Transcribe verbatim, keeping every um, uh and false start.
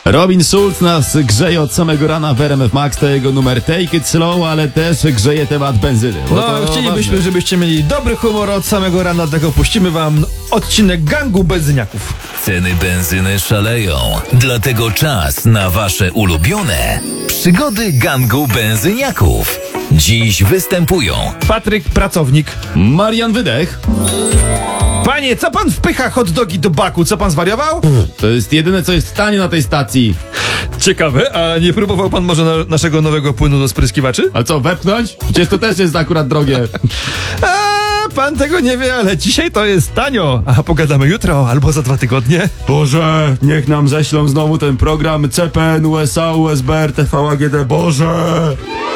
Robin Schulz nas grzeje od samego rana w R M F Max, to jego numer Take It Slow, ale też grzeje temat benzyny. No, chcielibyśmy, ważne. żebyście mieli dobry humor od samego rana, dlatego puścimy wam odcinek gangu benzyniaków. Ceny benzyny szaleją, dlatego czas na wasze ulubione przygody gangu benzyniaków. Dziś występują Patryk, pracownik. Marian Wydech. Panie, co pan wpycha hot dogi do baku? Co pan zwariował? To jest jedyne, co jest tanie na tej stacji. Ciekawe, a nie próbował pan może na naszego nowego płynu do spryskiwaczy? A co, wepchnąć? Przecież to też jest akurat drogie. A, pan tego nie wie, ale dzisiaj to jest tanio. A pogadamy jutro albo za dwa tygodnie. Boże, niech nam ześlą znowu ten program C P N, U S A, U S B R, T V A G D. Boże!